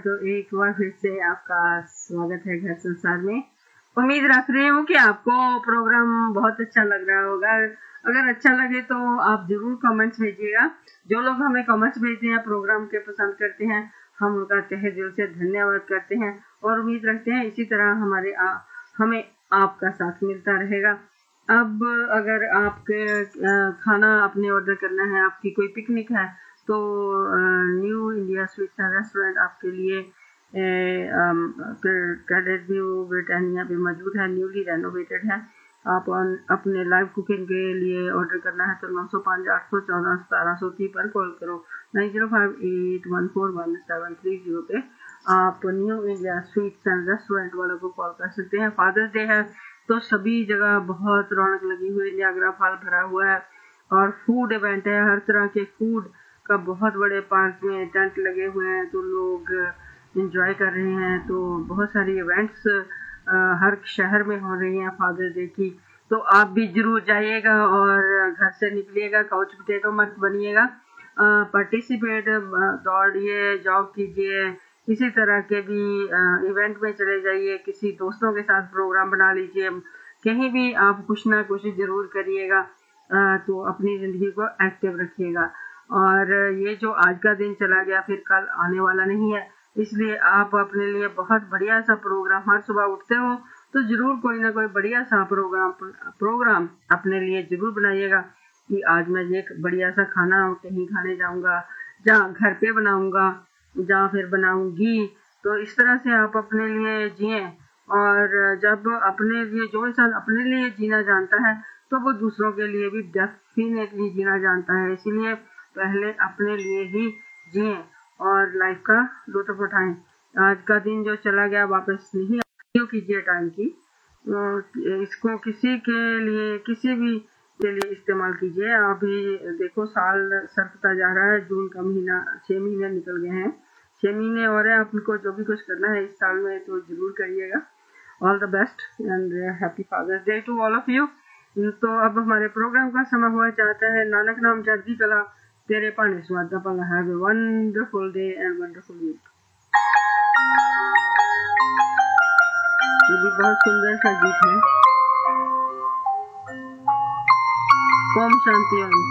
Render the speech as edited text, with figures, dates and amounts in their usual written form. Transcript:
तो एक बार फिर से आपका स्वागत है घर संसार में। उम्मीद रख रही हूँ कि आपको प्रोग्राम बहुत अच्छा लग रहा होगा। अगर अच्छा लगे तो आप जरूर कमेंट्स भेजिएगा। जो लोग हमें कमेंट्स भेजते हैं, प्रोग्राम के पसंद करते हैं, हम उनका तहे दिल से धन्यवाद करते हैं और उम्मीद रखते हैं इसी तरह हमें आपका साथ मिलता रहेगा। अब अगर आपके खाना अपने ऑर्डर करना है, आपकी कोई पिकनिक है, तो new India sweets and restaurant आपके लिए कैडेट व्यू ब्रिटानिया पे मौजूद है, न्यूली रेनोवेटेड है। आप अपने लाइव कुकिंग के लिए ऑर्डर करना है तो 905 814 1730 पर कॉल करो। 9058141730 पे आप new India sweets and restaurant वालों को कॉल कर सकते हैं। फादर्स डे है तो सभी जगह बहुत रौनक लगी हुई है, नियाग्रा फॉल भरा हुआ है और फूड इवेंट है। हर तरह के फूड का बहुत बड़े पार्क में टेंट लगे हुए हैं तो लोग एंजॉय कर रहे हैं। तो बहुत सारी इवेंट्स हर शहर में हो रही हैं फादर्स डे की। तो आप भी जरूर जाइएगा और घर से निकलिएगा, काउच पोटैटो मत बनिएगा। पार्टिसिपेट, दौड़िए, जॉग कीजिए, किसी तरह के भी इवेंट में चले जाइए, किसी दोस्तों के साथ प्रोग्राम बना लीजिए, कहीं भी आप कुछ ना कुछ जरूर करिएगा। तो अपनी जिंदगी को एक्टिव रखिएगा। और ये जो आज का दिन चला गया फिर कल आने वाला नहीं है, इसलिए आप अपने लिए बहुत बढ़िया सा प्रोग्राम, हर सुबह उठते हो तो जरूर कोई ना कोई बढ़िया सा प्रोग्राम अपने लिए जरूर बनाइएगा कि आज मैं ये बढ़िया सा खाना कहीं खाने जाऊंगा, जहाँ घर पे बनाऊंगा, जहाँ फिर बनाऊंगी। तो इस तरह से आप अपने लिए जिए। और जब अपने लिए, जो इंसान अपने लिए जीना जानता है तो वो दूसरों के लिए भी डेफिनेटली जीना जानता है। इसीलिए पहले अपने लिए ही जिए और लाइफ का लुत्फ उठाएं। आज का दिन जो चला गया वापस नहीं कीजिए टाइम की, इसको किसी के लिए, किसी भी के लिए इस्तेमाल कीजिए। अभी देखो साल सरकता जा रहा है, जून का महीना, 6 महीने निकल गए हैं, 6 महीने और है। आपको जो भी कुछ करना है इस साल में तो जरूर करिएगा। All the best and happy father's day to all of you. तो अब हमारे प्रोग्राम का समय हुआ चाहता है। नानक नाम चढ़ती कला तेरे पाने स्वादा पंगा। Have a wonderful day and wonderful week. ये भी बहुत सुंदर सा गीत है। ओम शांति ओम।